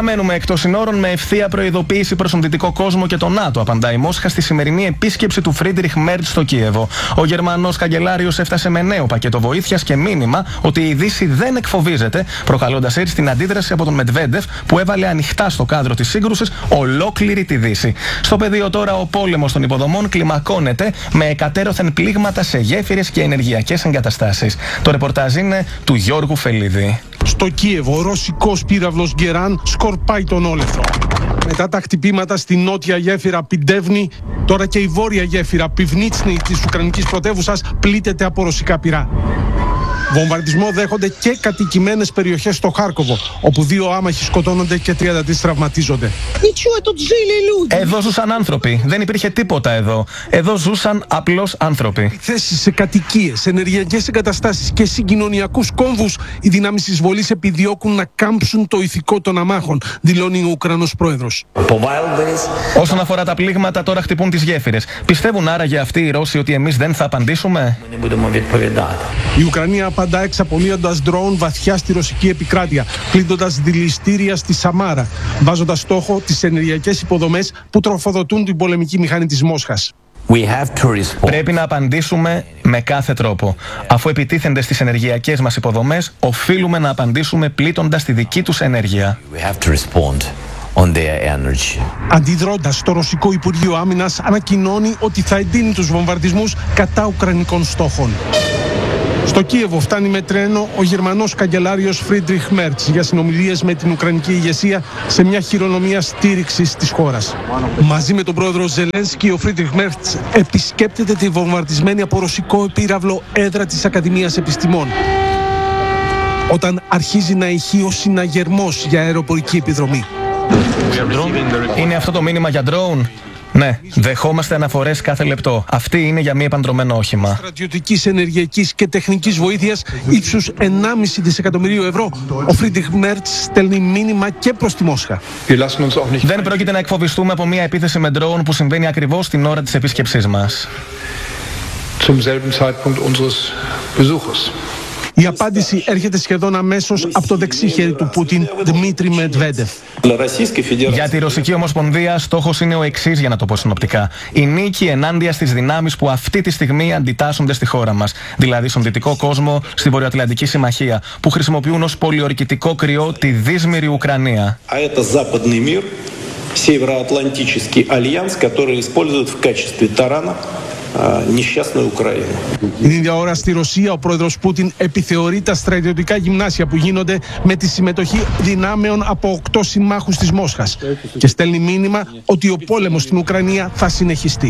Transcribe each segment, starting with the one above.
Παραμένουμε εκτός συνόρων με ευθεία προειδοποίηση προς τον δυτικό κόσμο και τον ΝΑΤΟ, απαντά η Μόσχα στη σημερινή επίσκεψη του Φρίντριχ Μέρτς στο Κίεβο. Ο Γερμανός καγκελάριος έφτασε με νέο πακέτο βοήθειας και μήνυμα ότι η Δύση δεν εκφοβίζεται, προκαλώντας έτσι την αντίδραση από τον Μετβέντεφ που έβαλε ανοιχτά στο κάδρο της σύγκρουσης ολόκληρη τη Δύση. Στο πεδίο τώρα ο πόλεμος των υποδομών κλιμακώνεται με εκατέρωθεν πλήγματα σε γέφυρες και ενεργειακές εγκαταστάσεις. Το ρεπορτάζ είναι του Γιώργου Φελίδη. Στο Κίεβο, ο ρωσικός πύραυλος Γκεράν σκορπάει τον όλεθρο. Μετά τα χτυπήματα στη νότια γέφυρα Πιντεύνη, τώρα και η βόρεια γέφυρα Πιβνίτσνη της Ουκρανικής πρωτεύουσας πλήττεται από ρωσικά πυρά. Βομβαρδισμό δέχονται και κατοικημένες περιοχές στο Χάρκοβο, όπου 2 άμαχοι σκοτώνονται και 33 τραυματίζονται. Εδώ ζούσαν άνθρωποι. Δεν υπήρχε τίποτα εδώ. Εδώ ζούσαν απλώς άνθρωποι. Θέσεις σε κατοικίες, ενεργειακές εγκαταστάσεις και συγκοινωνιακούς κόμβους, οι δυνάμεις εισβολής επιδιώκουν να κάμψουν το ηθικό των αμάχων, δηλώνει ο Ουκρανός πρόεδρος. Όσον αφορά τα πλήγματα, τώρα χτυπούν τις γέφυρες. Πιστεύουν άραγε αυτοί οι Ρώσοι ότι εμείς δεν θα απαντήσουμε? Η Ουκρανία απαντά εξαπολύοντας ντρόουν βαθιά στη ρωσική επικράτεια, κλείνοντας δηληστήρια στη Σαμάρα, βάζοντας στόχο τις ενεργειακές υποδομές που τροφοδοτούν την πολεμική μηχανή της Μόσχας. Πρέπει να απαντήσουμε με κάθε τρόπο. Αφού επιτίθενται στις ενεργειακές μας υποδομές, οφείλουμε να απαντήσουμε πλήττοντας τη δική τους ενέργεια. Αντιδρώντας, το Ρωσικό Υπουργείο Άμυνας ανακοινώνει ότι θα εντείνει τους βομβαρδισμούς κατά ουκρανικών στόχων. Στο Κίεβο φτάνει με τρένο ο Γερμανός καγκελάριος Φρίντριχ Μέρτς για συνομιλίες με την Ουκρανική ηγεσία σε μια χειρονομία στήριξης της χώρας. Μαζί με τον πρόεδρο Ζελένσκι, ο Φρίντριχ Μέρτς επισκέπτεται τη βομβαρδισμένη από ρωσικό πύραυλο έδρα της Ακαδημίας Επιστημών, όταν αρχίζει να ηχεί ο συναγερμός για αεροπορική επιδρομή. Είναι αυτό το μήνυμα για drone? Ναι, δεχόμαστε αναφορές κάθε λεπτό. Αυτή είναι για μη επαντρωμένο όχημα. Στρατιωτικής, ενεργειακής και τεχνικής βοήθειας ύψους 1,5 δισεκατομμυρίου ευρώ. Ο Φρίντριχ Μέρτς στέλνει μήνυμα και προς τη Μόσχα. Δεν πρόκειται να εκφοβιστούμε από μια επίθεση με ντρόουν που συμβαίνει ακριβώς την ώρα της επίσκεψής μας. Η απάντηση έρχεται σχεδόν αμέσως από το δεξί χέρι του Πούτιν, Δημήτρη Μετβέντεφ. Για τη Ρωσική Ομοσπονδία, στόχος είναι ο εξής, για να το πω συνοπτικά. Η νίκη ενάντια στις δυνάμεις που αυτή τη στιγμή αντιτάσσονται στη χώρα μας. Δηλαδή στον δυτικό κόσμο, στη Βορειοατλαντική Συμμαχία, που χρησιμοποιούν ως πολιορκητικό κρυό τη δύσμηρη Ουκρανία. Την ίδια ώρα στη Ρωσία ο πρόεδρος Πούτιν επιθεωρεί τα στρατιωτικά γυμνάσια που γίνονται με τη συμμετοχή δυνάμεων από 8 συμμάχους της Μόσχας και στέλνει μήνυμα ότι ο πόλεμος στην Ουκρανία θα συνεχιστεί.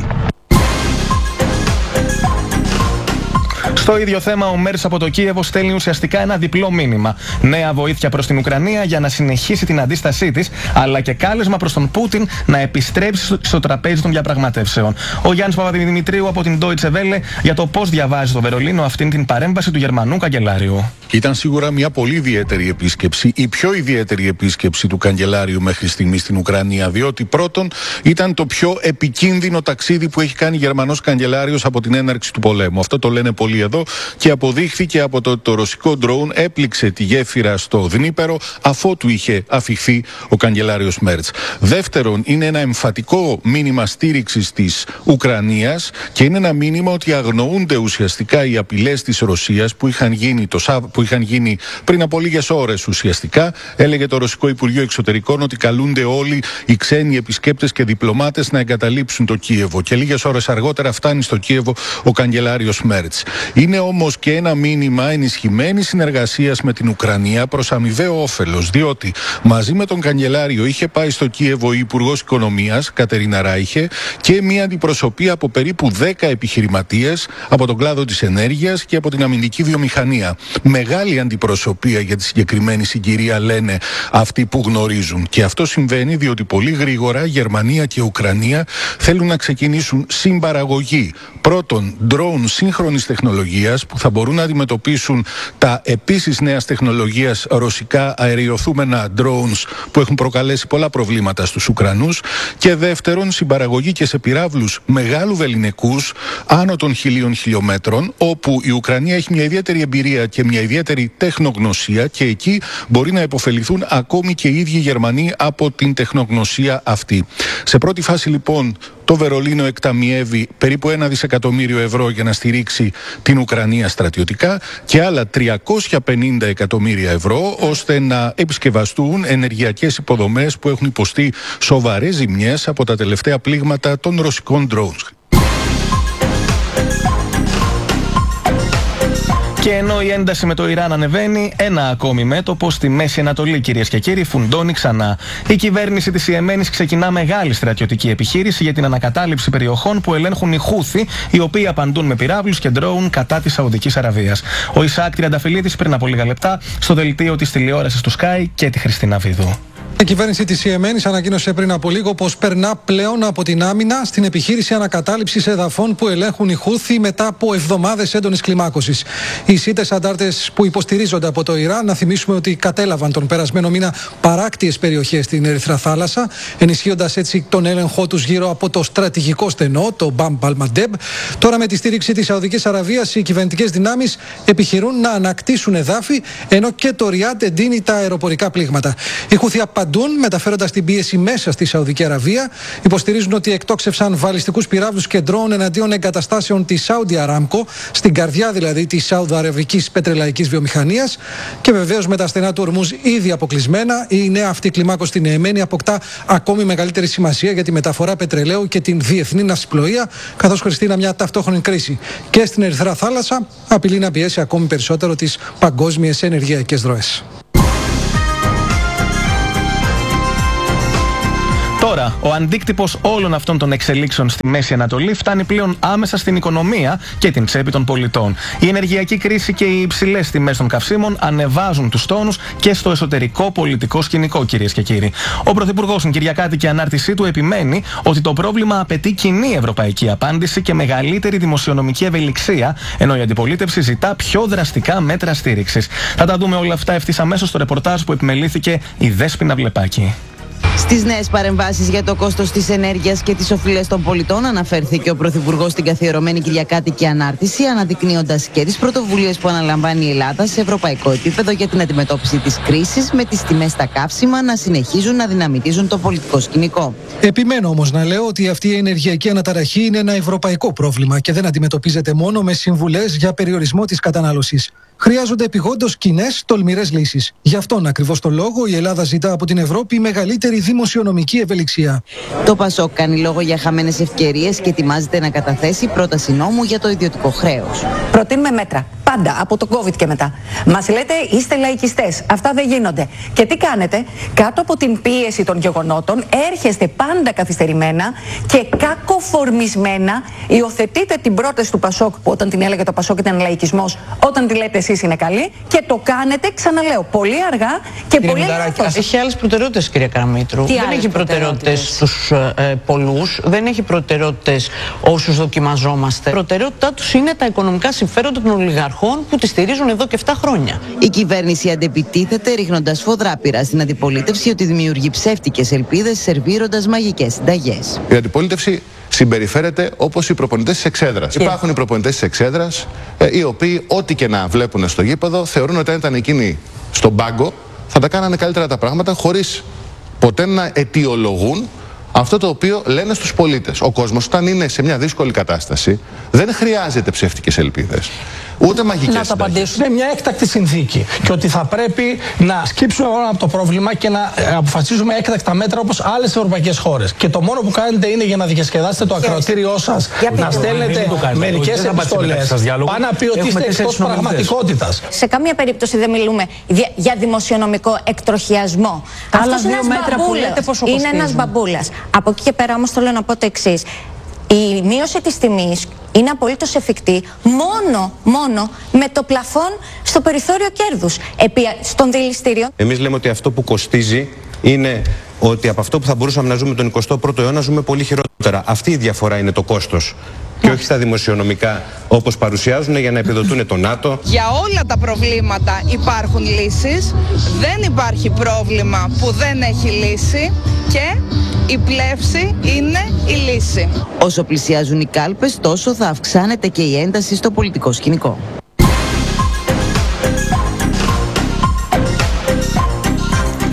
Στο ίδιο θέμα, ο Μέρτς από το Κίεβο στέλνει ουσιαστικά ένα διπλό μήνυμα. Νέα βοήθεια προς την Ουκρανία για να συνεχίσει την αντίστασή της, αλλά και κάλεσμα προς τον Πούτιν να επιστρέψει στο τραπέζι των διαπραγματεύσεων. Ο Γιάννης Παπαδημητρίου από την Deutsche Welle για το πώς διαβάζει στο Βερολίνο αυτήν την παρέμβαση του Γερμανού καγκελάριου. Ήταν σίγουρα μια πολύ ιδιαίτερη επίσκεψη, η πιο ιδιαίτερη επίσκεψη του καγκελάριου μέχρι στιγμή στην Ουκρανία, διότι πρώτον ήταν το πιο επικίνδυνο ταξίδι που έχει κάνει Γερμανός καγκελάριος από την έναρξη του πολέμου. Αυτό το λένε πολλοί εδώ και αποδείχθηκε από το ρωσικό ντρόουν έπληξε τη γέφυρα στο Δνίπερο αφότου είχε αφιχθεί ο καγκελάριος Μέρτς. Δεύτερον, είναι ένα εμφατικό μήνυμα στήριξης της Ουκρανίας και είναι ένα μήνυμα ότι αγνοούνται ουσιαστικά οι απειλές της Ρωσίας που είχαν γίνει πριν από λίγες ώρες ουσιαστικά. Έλεγε το Ρωσικό Υπουργείο Εξωτερικών ότι καλούνται όλοι οι ξένοι επισκέπτες και διπλωμάτες να εγκαταλείψουν το Κίεβο και λίγες ώρες αργότερα φτάνει στο Κίεβο ο καγκελάριος Μέρτς. Είναι όμως και ένα μήνυμα ενισχυμένης συνεργασίας με την Ουκρανία προς αμοιβαίο όφελος, διότι μαζί με τον καγκελάριο είχε πάει στο Κίεβο η Υπουργός Οικονομίας, Κατερίνα Ράιχε, και μια αντιπροσωπεία από περίπου 10 επιχειρηματίες από τον κλάδο της ενέργειας και από την αμυντική βιομηχανία. Μεγάλη αντιπροσωπεία για τη συγκεκριμένη συγκυρία, λένε αυτοί που γνωρίζουν. Και αυτό συμβαίνει διότι πολύ γρήγορα Γερμανία και Ουκρανία θέλουν να ξεκινήσουν συμπαραγωγή πρώτον drone σύγχρονης τεχνολογίας που θα μπορούν να αντιμετωπίσουν τα επίσης νέας τεχνολογίας ρωσικά αεριοθούμενα drones που έχουν προκαλέσει πολλά προβλήματα στους Ουκρανούς, και δεύτερον συμπαραγωγή και σε πυράβλους μεγάλου βεληνικούς άνω των 1.000 χιλιόμετρων, όπου η Ουκρανία έχει μια ιδιαίτερη εμπειρία και μια ιδιαίτερη ιδιαίτερη τεχνογνωσία και εκεί μπορεί να επωφεληθούν ακόμη και οι ίδιοι Γερμανοί από την τεχνογνωσία αυτή. Σε πρώτη φάση λοιπόν το Βερολίνο εκταμιεύει περίπου 1 δισεκατομμύριο ευρώ για να στηρίξει την Ουκρανία στρατιωτικά και άλλα 350 εκατομμύρια ευρώ ώστε να επισκευαστούν ενεργειακές υποδομές που έχουν υποστεί σοβαρές ζημιές από τα τελευταία πλήγματα των ρωσικών drones. Και ενώ η ένταση με το Ιράν ανεβαίνει, ένα ακόμη μέτωπο στη Μέση Ανατολή, κυρίες και κύριοι, φουντώνει ξανά. Η κυβέρνηση της Ιεμένης ξεκινά μεγάλη στρατιωτική επιχείρηση για την ανακατάληψη περιοχών που ελέγχουν οι Χούθι, οι οποίοι απαντούν με πυράβλους και ντρόουν κατά της Σαουδικής Αραβίας. Ο Ισαάκ Τριανταφυλλίδης πριν από λίγα λεπτά στο δελτίο της τηλεόρασης του Sky και τη Χριστίνα Βίδου. Η κυβέρνηση της Ιεμένης ανακοίνωσε πριν από λίγο πως περνά πλέον από την άμυνα στην επιχείρηση ανακατάληψης εδαφών που ελέγχουν οι Χούθι μετά από εβδομάδες έντονης κλιμάκωσης. Οι Σίτες αντάρτες που υποστηρίζονται από το Ιράν, να θυμίσουμε ότι κατέλαβαν τον περασμένο μήνα παράκτιες περιοχές στην Ερυθρά Θάλασσα, ενισχύοντας έτσι τον έλεγχό τους γύρω από το στρατηγικό στενό, το Μπαμ Αλμαντέμπ. Τώρα, με τη στήριξη της Σαουδικής Αραβίας, οι κυβερνητικές δυνάμεις επιχειρούν να ανακτήσουν εδάφη, ενώ και το Ριάντ εντείνει τα αεροπορικά πλήγματα. Οι Χούθι μεταφέροντας την πίεση μέσα στη Σαουδική Αραβία, υποστηρίζουν ότι εκτόξευσαν βαλιστικούς πυράβλους και ντρόουν εναντίον εγκαταστάσεων της Saudi Aramco, στην καρδιά δηλαδή της Σαουδαραβικής πετρελαϊκής βιομηχανίας. Και βεβαίως με τα στενά του Ορμούζ ήδη αποκλεισμένα, η νέα αυτή κλιμάκωση στην Ιεμένη αποκτά ακόμη μεγαλύτερη σημασία για τη μεταφορά πετρελαίου και την διεθνή ναυσιπλοεία, καθώς, Χριστίνα, μια ταυτόχρονη κρίση και στην Ερυθρά Θάλασσα απειλεί να πιέσει ακόμη περισσότερο τις παγκόσμιες ενεργειακές ροές. Τώρα, ο αντίκτυπος όλων αυτών των εξελίξεων στη Μέση Ανατολή φτάνει πλέον άμεσα στην οικονομία και την τσέπη των πολιτών. Η ενεργειακή κρίση και οι υψηλές τιμές των καυσίμων ανεβάζουν τους τόνους και στο εσωτερικό πολιτικό σκηνικό, κυρίες και κύριοι. Ο Πρωθυπουργός στην Κυριακάτικη ανάρτησή του επιμένει ότι το πρόβλημα απαιτεί κοινή ευρωπαϊκή απάντηση και μεγαλύτερη δημοσιονομική ευελιξία, ενώ η αντιπολίτευση ζητά πιο δραστικά μέτρα στήριξης. Θα τα δούμε όλα αυτά ευθύς αμέσως στο ρεπορτάζ που επιμελήθηκε η Δέσποινα Βλεπάκη. Στις νέες παρεμβάσεις για το κόστος της ενέργειας και τις οφειλές των πολιτών αναφέρθηκε ο Πρωθυπουργός στην καθιερωμένη Κυριακάτικη ανάρτηση, αναδεικνύοντας και τις πρωτοβουλίες που αναλαμβάνει η Ελλάδα σε ευρωπαϊκό επίπεδο για την αντιμετώπιση της κρίσης, με τις τιμές στα καύσιμα να συνεχίζουν να δυναμητίζουν το πολιτικό σκηνικό. Επιμένω όμως να λέω ότι αυτή η ενεργειακή αναταραχή είναι ένα ευρωπαϊκό πρόβλημα και δεν αντιμετωπίζεται μόνο με συμβουλές για περιορισμό της κατανάλωσης. Χρειάζονται επειγόντως κοινές, τολμηρές λύσεις. Γι' αυτόν ακριβώς τον λόγο η Ελλάδα ζητά από την Ευρώπη μεγαλύτερη δημοσιονομική ευελιξία. Το ΠΑΣΟΚ κάνει λόγο για χαμένες ευκαιρίες και ετοιμάζεται να καταθέσει πρόταση νόμου για το ιδιωτικό χρέος. Προτείνουμε μέτρα. Πάντα, από το COVID και μετά. Μας λέτε είστε λαϊκιστές. Αυτά δεν γίνονται. Και τι κάνετε? Κάτω από την πίεση των γεγονότων έρχεστε πάντα καθυστερημένα και κακοφορμισμένα υιοθετείτε την πρόταση του ΠΑΣΟΚ, που όταν την έλεγε το ΠΑΣΟΚ ήταν λαϊκισμός, όταν τη λέτε εσείς είναι καλή, και το κάνετε, ξαναλέω, πολύ αργά και πολύ λάθος. Έχει άλλες προτεραιότητες, κυρία Καραμήτρου. Δεν έχει προτεραιότητες στους πολλούς, δεν έχει προτεραιότητες όσους δοκιμαζόμαστε. Η προτεραιότητά τους είναι τα οικονομικά συμφέροντα των ολιγαρχών που τη στηρίζουν εδώ και 7 χρόνια. Η κυβέρνηση αντεπιτίθεται, ρίχνοντας φοδρά πυρά στην αντιπολίτευση ότι δημιουργεί ψεύτικες ελπίδες, σερβίροντας μαγικές συνταγές. Η αντιπολίτευση συμπεριφέρεται όπως οι προπονητές της εξέδρας. Υπάρχουν οι προπονητές της εξέδρας, οι οποίοι, ό,τι και να βλέπουν στο γήπεδο, θεωρούν ότι αν ήταν εκείνοι στον πάγκο, θα τα κάνανε καλύτερα τα πράγματα, χωρίς ποτέ να αιτιολογούν αυτό το οποίο λένε στους πολίτες. Ο κόσμος, όταν είναι σε μια δύσκολη κατάσταση, δεν χρειάζεται ψεύτικες ελπίδες. Ούτε μαγικές συνταγές. Να το απαντήσουν. Είναι μια έκτακτη συνθήκη. Και ότι θα πρέπει να σκύψουμε όλο από το πρόβλημα και να αποφασίζουμε έκτακτα μέτρα όπως άλλες ευρωπαϊκές χώρες. Και το μόνο που κάνετε είναι, για να διασκεδάσετε το ακροατήριό σας, να στέλνετε μερικές επιστολές. Πάνε να πει ότι είστε εκτός πραγματικότητας. Σε καμία περίπτωση δεν μιλούμε για δημοσιονομικό εκτροχιασμό. Αυτός είναι ένας μπαμπούλας. Από εκεί και πέρα όμως θέλω να πω το εξής. Η μείωση της τιμής είναι απολύτως εφικτή μόνο με το πλαφόν στο περιθώριο κέρδους στον δηληστήριο. Εμείς λέμε ότι αυτό που κοστίζει είναι ότι από αυτό που θα μπορούσαμε να ζούμε τον 21ο αιώνα ζούμε πολύ χειρότερα. Αυτή η διαφορά είναι το κόστος. Και όχι στα δημοσιονομικά όπως παρουσιάζουν για να επιδοτούν το ΝΑΤΟ. Για όλα τα προβλήματα υπάρχουν λύσεις. Δεν υπάρχει πρόβλημα που δεν έχει λύση και η πλεύση είναι η λύση. Όσο πλησιάζουν οι κάλπες, τόσο θα αυξάνεται και η ένταση στο πολιτικό σκηνικό.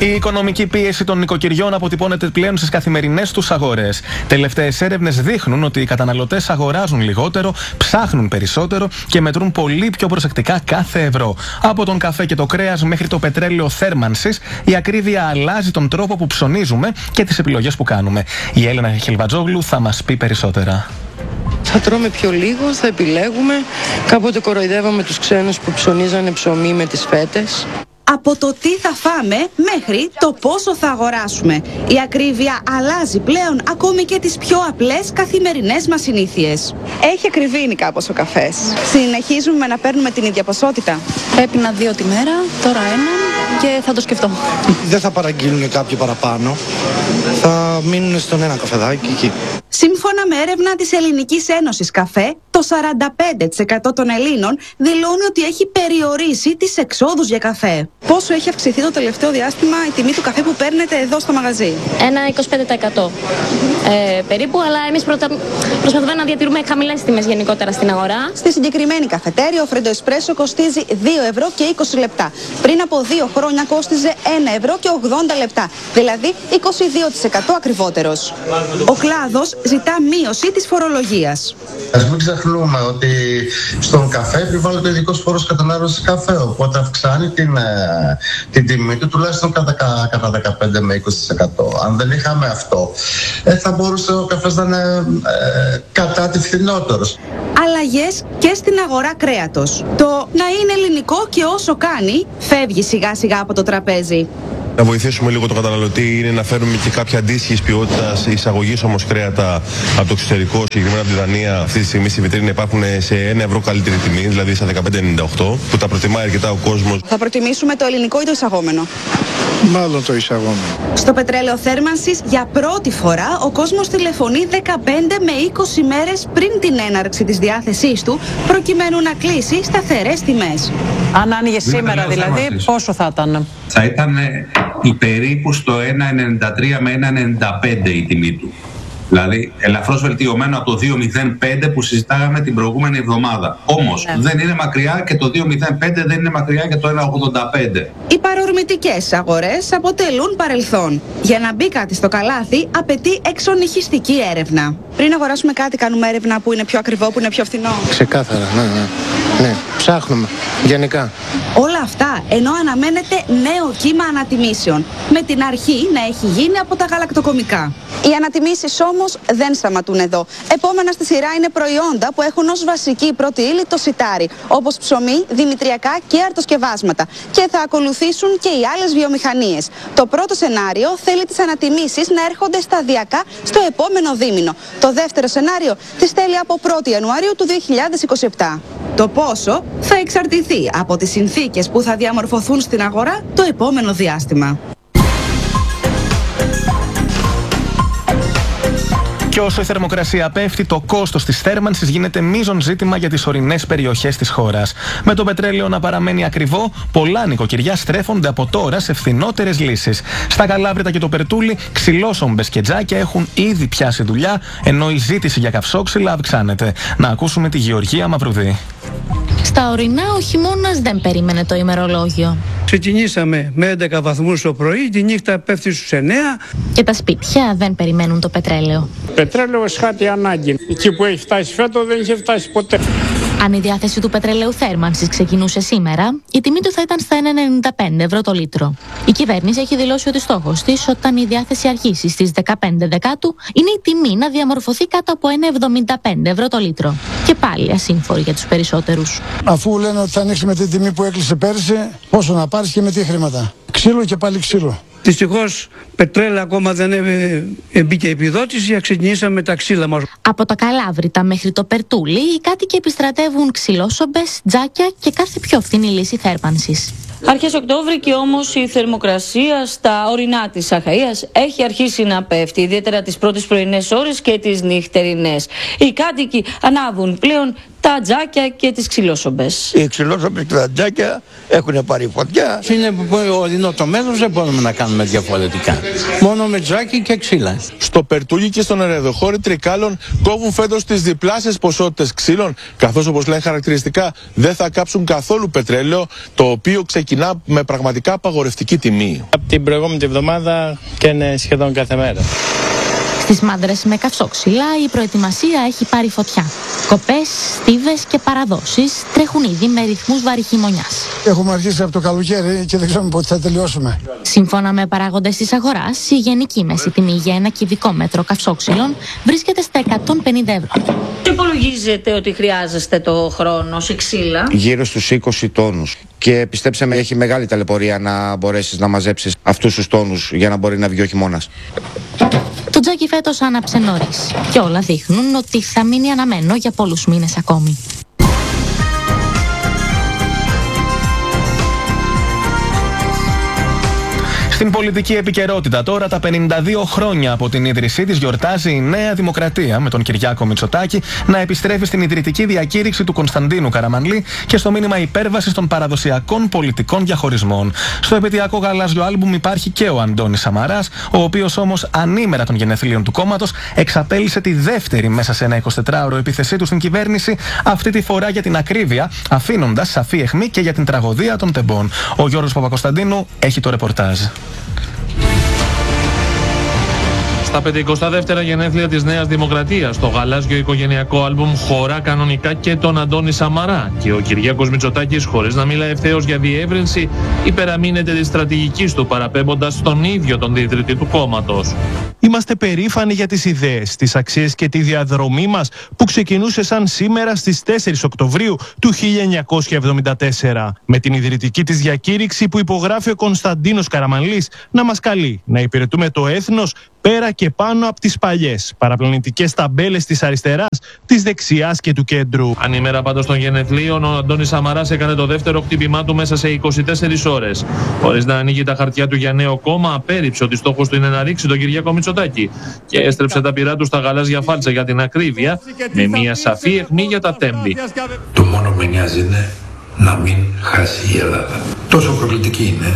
Η οικονομική πίεση των νοικοκυριών αποτυπώνεται πλέον στις καθημερινές τους αγορές. Τελευταίες έρευνες δείχνουν ότι οι καταναλωτές αγοράζουν λιγότερο, ψάχνουν περισσότερο και μετρούν πολύ πιο προσεκτικά κάθε ευρώ. Από τον καφέ και το κρέας μέχρι το πετρέλαιο θέρμανσης, η ακρίβεια αλλάζει τον τρόπο που ψωνίζουμε και τις επιλογές που κάνουμε. Η Έλενα Χελβατζόγλου θα μας πει περισσότερα. Θα τρώμε πιο λίγο, θα επιλέγουμε. Κάποτε κοροϊδεύαμε τους ξένους που ψωνίζανε ψωμί με τις φέτες. Από το τι θα φάμε μέχρι το πόσο θα αγοράσουμε. Η ακρίβεια αλλάζει πλέον ακόμη και τις πιο απλές καθημερινές μας συνήθειες. Έχει ακριβήνει κάπως ο καφές. Συνεχίζουμε να παίρνουμε την ίδια ποσότητα. Έπινα 2 τη μέρα, τώρα 1 και θα το σκεφτώ. Δεν θα παραγγείλουν κάποιοι παραπάνω. Θα μείνουν στον ένα καφεδάκι εκεί. Σύμφωνα με έρευνα της Ελληνικής Ένωσης Καφέ, το 45% των Ελλήνων δηλώνει ότι έχει περιορίσει τις εξόδους για καφέ. Πόσο έχει αυξηθεί το τελευταίο διάστημα η τιμή του καφέ που παίρνετε εδώ στο μαγαζί? Ένα 25% περίπου, αλλά εμείς προσπαθούμε να διατηρούμε χαμηλές τιμές γενικότερα στην αγορά. Στη συγκεκριμένη καφετέρια ο Φρέντο Εσπρέσο κοστίζει 2 ευρώ και 20 λεπτά. Πριν από 2 χρόνια κόστιζε 1 ευρώ και 80 λεπτά, δηλαδή 22% ακριβότερος. Ο κλάδος ζητά μείωση της φορολογίας. Ας μην ξεχνούμε ότι στον καφέ επιβάλλεται ο ειδικός φόρος κατανάλωσης καφέ, οπότε αυξάνει την τιμή του τουλάχιστον κατά 15 με 20%. Αν δεν είχαμε αυτό, θα μπορούσε ο καφές να είναι κατά τη φθηνότερος. Αλλαγές και στην αγορά κρέατος. Το να είναι ελληνικό και όσο κάνει, φεύγει σιγά σιγά από το τραπέζι. Να βοηθήσουμε λίγο τον καταναλωτή είναι να φέρουμε και κάποια αντίστοιχη ποιότητα εισαγωγή όμως κρέατα από το εξωτερικό, συγκεκριμένα από τη Δανία. Αυτή τη στιγμή στη βιτρίνα υπάρχουν σε 1 ευρώ καλύτερη τιμή, δηλαδή στα 15,98, που τα προτιμάει αρκετά ο κόσμος. Θα προτιμήσουμε το ελληνικό ή το εισαγόμενο? Μάλλον το εισαγόμενο. Στο πετρέλαιο θέρμανσης για πρώτη φορά ο κόσμος τηλεφωνεί 15 με 20 μέρες πριν την έναρξη της διάθεσής του, προκειμένου να κλείσει σταθερές τιμές. Αν άνοιγε σήμερα δηλαδή, πόσο θα ήταν? Θα ήταν περίπου στο 1,93 με 1,95 η τιμή του. Δηλαδή ελαφρώς βελτιωμένο από το 2,05 που συζητάγαμε την προηγούμενη εβδομάδα. Όμως δεν είναι μακριά και το 2,05 δεν είναι μακριά και το 1,85. Οι παρορμητικές αγορές αποτελούν παρελθόν. Για να μπει κάτι στο καλάθι απαιτεί εξονυχιστική έρευνα. Πριν αγοράσουμε κάτι κάνουμε έρευνα που είναι πιο ακριβό, που είναι πιο φθηνό. Ξεκάθαρα, ναι. Ψάχνουμε, γενικά. Όλα αυτά ενώ αναμένεται νέο κύμα ανατιμήσεων, με την αρχή να έχει γίνει από τα γαλακτοκομικά. Οι ανατιμήσεις όμως δεν σταματούν εδώ. Επόμενα στη σειρά είναι προϊόντα που έχουν ως βασική πρώτη ύλη το σιτάρι, όπως ψωμί, δημητριακά και αρτοσκευάσματα. Και θα ακολουθήσουν και οι άλλες βιομηχανίες. Το πρώτο σενάριο θέλει τις ανατιμήσεις να έρχονται σταδιακά στο επόμενο δίμηνο. Το δεύτερο σενάριο τις θέλει από 1η Ιανουαρίου του 2027. Το πόσο θα εξαρτηθεί από τις συνθήκες που θα διαμορφωθούν στην αγορά το επόμενο διάστημα. Και όσο η θερμοκρασία πέφτει, το κόστος της θέρμανσης γίνεται μείζον ζήτημα για τις ορεινές περιοχές της χώρας. Με το πετρέλαιο να παραμένει ακριβό, πολλά νοικοκυριά στρέφονται από τώρα σε φθηνότερες λύσεις. Στα Καλάβρητα και το Περτούλι, ξυλόσομπες και τζάκια έχουν ήδη πιάσει δουλειά, ενώ η ζήτηση για καυσόξυλα αυξάνεται. Να ακούσουμε τη Γεωργία Μαυρουδή. Στα ορεινά ο χειμώνας δεν περίμενε το ημερολόγιο. Ξεκινήσαμε με 11 βαθμούς το πρωί, τη νύχτα πέφτει στους 9. Και τα σπίτια δεν περιμένουν το πετρέλαιο. Πετρέλαιο εσχάτη ανάγκη. Εκεί που έχει φτάσει φέτος δεν είχε φτάσει ποτέ. Αν η διάθεση του πετρελαίου θέρμανσης ξεκινούσε σήμερα, η τιμή του θα ήταν στα 1,95 ευρώ το λίτρο. Η κυβέρνηση έχει δηλώσει ότι στόχος της, όταν η διάθεση αρχίσει στις 15 Δεκάτου, είναι η τιμή να διαμορφωθεί κάτω από 1,75 ευρώ το λίτρο. Και πάλι ασύμφορη για τους περισσότερους. Αφού λένε ότι θα ανοίξει με την τιμή που έκλεισε πέρσι, πόσο να πάρεις και με τι χρήματα? Ξύλο και πάλι ξύλο. Δυστυχώς πετρέλαιο ακόμα δεν μπήκε επιδότηση, ξεκινήσαμε τα ξύλα μας. Από τα Καλάβρητα μέχρι το Περτούλι, οι κάτοικοι επιστρατεύουν ξυλόσομπες, τζάκια και κάθε πιο φθηνή λύση θέρμανσης. Αρχές Οκτώβρη και όμως η θερμοκρασία στα ορεινά της Αχαΐας έχει αρχίσει να πέφτει, ιδιαίτερα τις πρώτες πρωινές ώρες και τις νυχτερινές. Οι κάτοικοι ανάβουν πλέον τα τζάκια και τις ξυλόσομπες. Οι ξυλόσομπες και τα τζάκια έχουν πάρει φωτιά. Είναι ορεινό το μέλλον, δεν μπορούμε να κάνουμε διαφορετικά. Μόνο με τζάκι και ξύλα. Στο Περτούλι και στον Ερεδοχώρη Τρικάλων κόβουν φέτος τις διπλάσιες ποσότητες ξύλων, καθώς όπως λένε χαρακτηριστικά δεν θα κάψουν καθόλου πετρέλαιο, το οποίο ξεκινάει κοινά με πραγματικά απαγορευτική τιμή. Από την προηγούμενη εβδομάδα και είναι σχεδόν κάθε μέρα. Στις μάντρες με καυσόξυλα η προετοιμασία έχει πάρει φωτιά. Κοπές, στίβες και παραδόσεις τρέχουν ήδη με ρυθμούς βαρύ χειμωνιάς. Έχουμε αρχίσει από το καλοκαίρι και δεν ξέρουμε πότε θα τελειώσουμε. Σύμφωνα με παράγοντες της αγοράς, η γενική μέση τιμή για ένα κυβικό μέτρο καυσόξυλων βρίσκεται στα 150 ευρώ. Τι υπολογίζετε ότι χρειάζεστε το χρόνο σε ξύλα? Γύρω στους 20 τόνους. Και πιστέψτε με, έχει μεγάλη ταλαιπωρία να μπορέσεις να μαζέψεις αυτούς τους τόνους για να μπορεί να βγει ο χειμώνας. Το τζάκι φέτος άναψε νωρίς και όλα δείχνουν ότι θα μείνει αναμένο για πολλούς μήνες ακόμη. Στην πολιτική επικαιρότητα τώρα, τα 52 χρόνια από την ίδρυσή της γιορτάζει η Νέα Δημοκρατία, με τον Κυριάκο Μητσοτάκη να επιστρέφει στην ιδρυτική διακήρυξη του Κωνσταντίνου Καραμανλή και στο μήνυμα υπέρβασης των παραδοσιακών πολιτικών διαχωρισμών. Στο επαιτειακό γαλάζιο άλμπουμ υπάρχει και ο Αντώνης Σαμαράς, ο οποίος όμως ανήμερα των γενεθλίων του κόμματος εξαπέλυσε τη δεύτερη μέσα σε ένα 24ωρο επίθεσή του στην κυβέρνηση, αυτή τη φορά για την ακρίβεια, αφήνοντας σαφή αιχμή και για την τραγωδία των τεμπών. Ο Γιώργος Παπακοσταντίνου έχει το ρεπορτάζ. Στα 52 γενέθλια της Νέας Δημοκρατίας, το γαλάζιο οικογενειακό άλμπουμ χωρά κανονικά και τον Αντώνη Σαμαρά και ο Κυριάκος Μητσοτάκης, χωρίς να μιλά ευθέως για διεύρυνση, υπεραμείνεται της στρατηγικής του, παραπέμποντας τον ίδιο τον ιδρυτή του κόμματος. Είμαστε περήφανοι για τις ιδέες, τις αξίες και τη διαδρομή μας που ξεκινούσε σαν σήμερα στις 4 Οκτωβρίου του 1974. Με την ιδρυτική της διακήρυξη που υπογράφει ο Κωνσταντίνος Καραμανλής να μας καλεί να υπηρετούμε το έθνος πέρα και πάνω από τις παλιές παραπλανητικές ταμπέλες της αριστεράς, της δεξιάς και του κέντρου. Ανήμερα πάντως των γενεθλίων, ο Αντώνης Σαμαράς έκανε το δεύτερο χτύπημά του μέσα σε 24 ώρες. Χωρίς να ανοίγει τα χαρτιά του για νέο κόμμα, απέρριψε ότι στόχος του είναι να ρίξει τον Κυριάκο Μητσοτάκη και έστρεψε τα πυρά του στα γαλάζια φάλτσα για την ακρίβεια, με μια σαφή αιχμή για τα τέμπη. Το μόνο που με νοιάζει είναι να μην χάσει η Ελλάδα. Τόσο προκλητική είναι.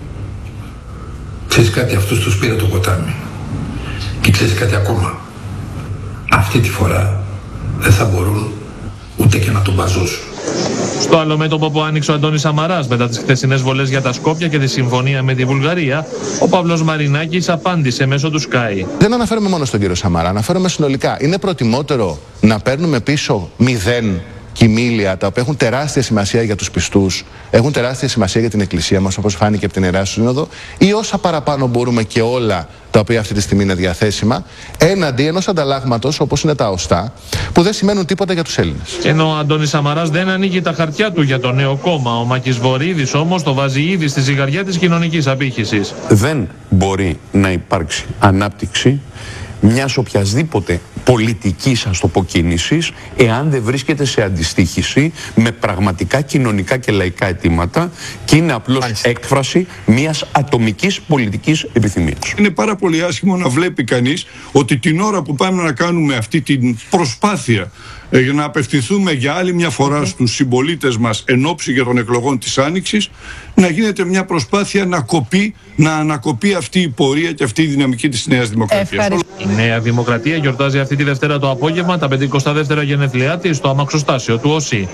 Ξέρεις κάτι, αυτούς τους πήρε το ποτάμι. Και ξέρεις κάτι ακόμα, αυτή τη φορά δεν θα μπορούν ούτε και να τον μπαζώσουν. Στο άλλο μέτωπο που άνοιξε ο Αντώνης Σαμαράς μετά τις χθεσινές βολές για τα Σκόπια και τη συμφωνία με τη Βουλγαρία, ο Παύλος Μαρινάκης απάντησε μέσω του Sky. Δεν αναφέρομαι μόνο στον κύριο Σαμαρά, αναφέρομαι συνολικά. Είναι προτιμότερο να παίρνουμε πίσω 0 κοιμήλια, τα οποία έχουν τεράστια σημασία για τους πιστούς, έχουν τεράστια σημασία για την Εκκλησία μας, όπως φάνηκε από την Ιερά Σύνοδο, ή όσα παραπάνω μπορούμε και όλα τα οποία αυτή τη στιγμή είναι διαθέσιμα, έναντι ενός ανταλλάγματος όπως είναι τα οστά, που δεν σημαίνουν τίποτα για τους Έλληνες. Ενώ ο Αντώνης Σαμαράς δεν ανοίγει τα χαρτιά του για το νέο κόμμα, ο Μάκης Βορίδης όμως το βάζει ήδη στη ζυγαριά της κοινωνικής απήχησης. Δεν μπορεί να υπάρξει ανάπτυξη μιας οποιασδήποτε πολιτικής, ας το πω, κίνησης, εάν δεν βρίσκεται σε αντιστοίχηση με πραγματικά κοινωνικά και λαϊκά αιτήματα και είναι απλώς έκφραση μιας ατομικής πολιτικής επιθυμίας. Είναι πάρα πολύ άσχημο να βλέπει κανείς ότι την ώρα που πάμε να κάνουμε αυτή την προσπάθεια για να απευθυνθούμε για άλλη μια φορά στους συμπολίτες μας εν ώψη για των εκλογών της Άνοιξης, να γίνεται μια προσπάθεια να ανακοπεί αυτή η πορεία και αυτή η δυναμική της Νέας Δημοκρατίας. Η Νέα Δημοκρατία γιορτάζει αυτή τη Δευτέρα το απόγευμα τα 52 γενέθλιά της στο αμαξοστάσιο του ΟΣΥ.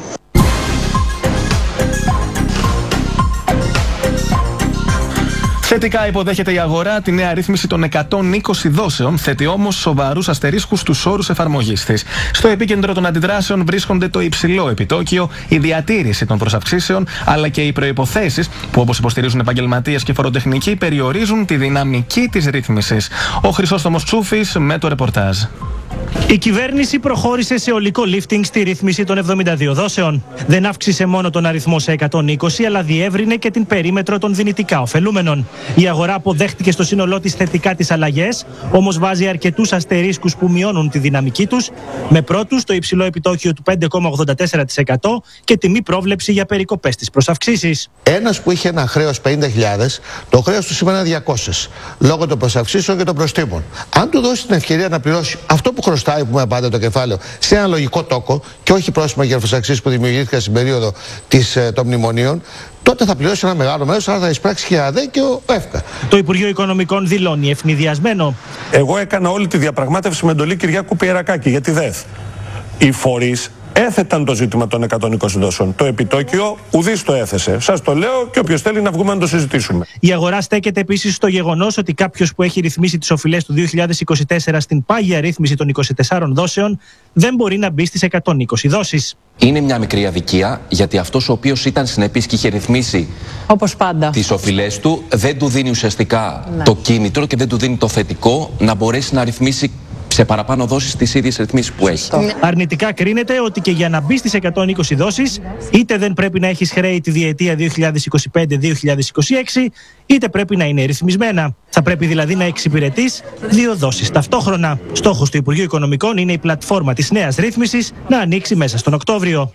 Θετικά υποδέχεται η αγορά τη νέα ρύθμιση των 120 δόσεων, θέτει όμως σοβαρούς αστερίσκους στους όρους εφαρμογής της. Στο επίκεντρο των αντιδράσεων βρίσκονται το υψηλό επιτόκιο, η διατήρηση των προσαυξήσεων, αλλά και οι προϋποθέσεις που, όπως υποστηρίζουν επαγγελματίες και φοροτεχνικοί, περιορίζουν τη δυναμική της ρύθμισης. Ο Χρυσόστομος Τσούφης με το ρεπορτάζ. Η κυβέρνηση προχώρησε σε ολικό lifting στη ρύθμιση των 72 δόσεων. Δεν αύξησε μόνο τον αριθμό σε 120, αλλά διεύρυνε και την περίμετρο των δυνητικά ωφελούμενων. Η αγορά αποδέχτηκε στο σύνολό της θετικά τις αλλαγές, όμως βάζει αρκετούς αστερίσκους που μειώνουν τη δυναμική τους, με πρώτους το υψηλό επιτόκιο του 5,84% και τιμή πρόβλεψη για περικοπές της προσαυξήσεις. Ένας που είχε ένα χρέος 50.000, το χρέος του σήμερα είναι 200, λόγω των προσαυξήσεων και των προστίμων. Αν του δώσει την ευκαιρία να πληρώσει αυτό που χρωστάει, που πούμε πάντα, το κεφάλαιο, σε ένα λογικό τόκο και όχι πρόστιμα για προσαυξήσεις που δημιουργήθηκαν στην περίοδο των μνημονίων, τότε θα πληρώσει ένα μεγάλο μέρος, άρα θα εισπράξει και η ΑΔΕ και ο ΕΦΚΑ. Το Υπουργείο Οικονομικών δηλώνει ευνηδιασμένο. Εγώ έκανα όλη τη διαπραγμάτευση με εντολή Κυριάκου Πιερακάκη για τη ΔΕΘ. Οι φορείς έθεταν το ζήτημα των 120 δόσεων. Το επιτόκιο ουδής το έθεσε. Σας το λέω και όποιος θέλει να βγούμε να το συζητήσουμε. Η αγορά στέκεται επίσης στο γεγονός ότι κάποιος που έχει ρυθμίσει τις οφειλές του 2024 στην πάγια ρύθμιση των 24 δόσεων δεν μπορεί να μπει στις 120 δόσεις. Είναι μια μικρή αδικία, γιατί αυτός ο οποίος ήταν συνεπής και είχε ρυθμίσει όπως πάντα τις οφειλές του, δεν του δίνει ουσιαστικά το κίνητρο και δεν του δίνει το θετικό να μπορέσει να ρυθμίσει σε παραπάνω δόσεις τις ίδιες ρυθμίσεις που έχει. Αρνητικά κρίνεται ότι και για να μπει στις 120 δόσεις, είτε δεν πρέπει να έχεις χρέη τη διετία 2025-2026, είτε πρέπει να είναι ρυθμισμένα. Θα πρέπει δηλαδή να εξυπηρετείς 2 δόσεις ταυτόχρονα. Στόχος του Υπουργείου Οικονομικών είναι η πλατφόρμα της νέας ρύθμισης να ανοίξει μέσα στον Οκτώβριο.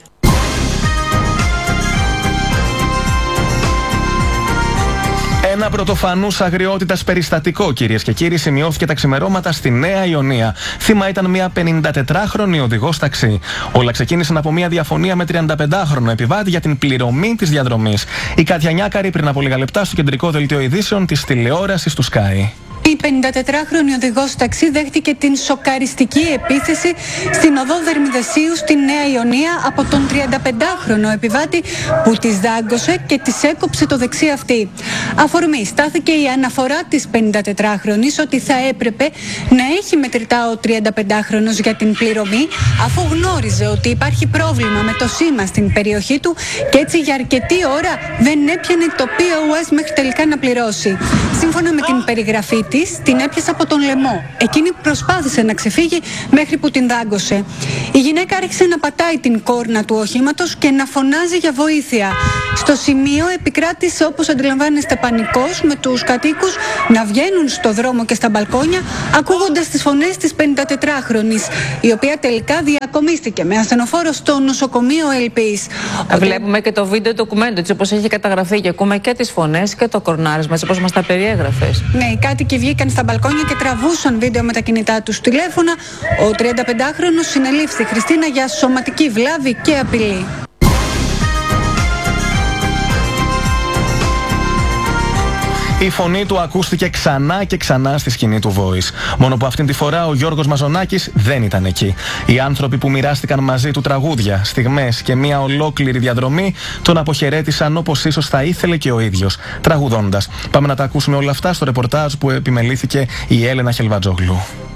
Ένα πρωτοφανούς αγριότητας περιστατικό, κυρίες και κύριοι, σημειώθηκε τα ξημερώματα στη Νέα Ιωνία. Θύμα ήταν μια 54χρονη οδηγός ταξί. Όλα ξεκίνησαν από μια διαφωνία με 35χρονο επιβάτη για την πληρωμή της διαδρομής. Η Κατιανιάκαρη πριν από λίγα λεπτά στο κεντρικό δελτίο ειδήσεων της τηλεόρασης του Sky. Η 54χρονη οδηγός ταξί δέχτηκε την σοκαριστική επίθεση στην οδό Δερμιδεσίου στη Νέα Ιωνία από τον 35χρονο επιβάτη που της δάγκωσε και της έκοψε το δεξί αυτί. Αφορμή στάθηκε η αναφορά της 54χρονης ότι θα έπρεπε να έχει μετρητά ο 35χρονος για την πληρωμή, αφού γνώριζε ότι υπάρχει πρόβλημα με το σήμα στην περιοχή του και έτσι για αρκετή ώρα δεν έπιανε το POS μέχρι τελικά να πληρώσει. Σύμφωνα με την περιγραφή της, την έπιασε από τον λαιμό. Εκείνη προσπάθησε να ξεφύγει μέχρι που την δάγκωσε. Η γυναίκα άρχισε να πατάει την κόρνα του οχήματος και να φωνάζει για βοήθεια. Στο σημείο επικράτησε, όπως αντιλαμβάνεστε, πανικός, με τους κατοίκους να βγαίνουν στο δρόμο και στα μπαλκόνια, ακούγοντας τις φωνές της 54χρονης, η οποία τελικά διακομίστηκε με ασθενοφόρο στο νοσοκομείο Ελπής. Βλέπουμε και το βίντεο ντοκουμέντο, έτσι όπως έχει καταγραφεί, και ακούμε και τις φωνές και το κορνάρισμα, έτσι όπως μας τα περιέγραφες. Ναι, οι κάτοικοι βγήκαν στα μπαλκόνια και τραβούσαν βίντεο με τα κινητά τους τηλέφωνα. Ο 35χρονος συνελήφθη, Χριστίνα, για σωματική βλάβη και απειλή. Η φωνή του ακούστηκε ξανά και ξανά στη σκηνή του Voice. Μόνο που αυτήν τη φορά ο Γιώργος Μαζονάκης δεν ήταν εκεί. Οι άνθρωποι που μοιράστηκαν μαζί του τραγούδια, στιγμές και μια ολόκληρη διαδρομή τον αποχαιρέτησαν όπως ίσως θα ήθελε και ο ίδιος, τραγουδώντας. Πάμε να τα ακούσουμε όλα αυτά στο ρεπορτάζ που επιμελήθηκε η Έλενα Χελβατζόγλου.